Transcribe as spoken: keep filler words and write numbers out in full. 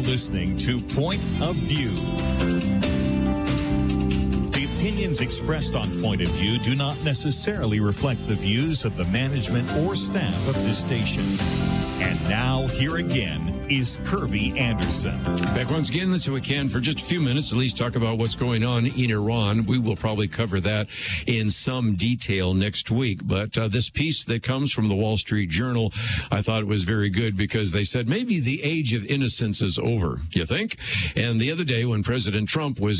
are listening to Point of View. The opinions expressed on Point of View do not necessarily reflect the views of the management or staff of this station. And now, here again is Kirby Anderson. Back once again, so we can, for just a few minutes, at least talk about what's going on in Iran. We will probably cover that in some detail next week. But uh, this piece that comes from the Wall Street Journal, I thought it was very good because they said maybe the age of innocence is over. You think? And the other day when President Trump was